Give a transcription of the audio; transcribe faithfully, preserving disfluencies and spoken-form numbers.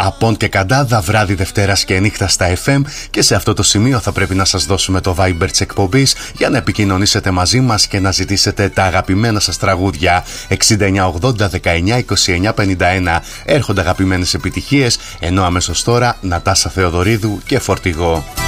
Απόν και Καντάδα, βράδυ Δευτέρας και νύχτα στα εφ εμ. Και σε αυτό το σημείο θα πρέπει να σας δώσουμε το Viber της εκπομπής για να επικοινωνήσετε μαζί μας και να ζητήσετε τα αγαπημένα σας τραγούδια. εξήντα εννιά ογδόντα δεκαεννιά είκοσι εννιά πενήντα ένα. Έρχονται αγαπημένες επιτυχίες, ενώ αμέσως τώρα Νατάσα Θεοδωρίδου και Φορτηγό.